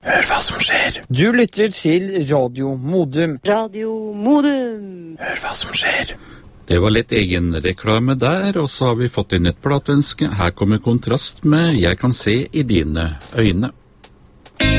Hør hva som skjer. Du lytter til Radio Modum. Radio Modum. Hør hva som skjer. Det var litt egen reklame der, og så har vi fått inn et plateønske. Her kommer Kontrast med Jeg kan se i dine øyne.